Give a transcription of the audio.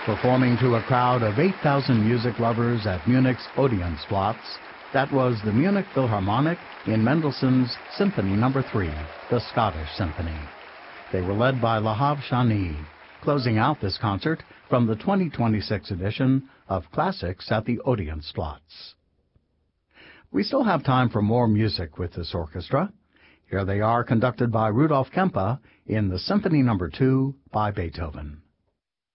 Performing to a crowd of 8,000 music lovers at Munich's Odeonsplatz, that was the Munich Philharmonic in Mendelssohn's Symphony No. 3, the Scottish Symphony. They were led by Lahav Shani, closing out this concert from the 2026 edition of Classics at the Odeonsplatz. We still have time for more music with this orchestra. Here they are, conducted by Rudolf Kempe in the Symphony No. 2 by Beethoven.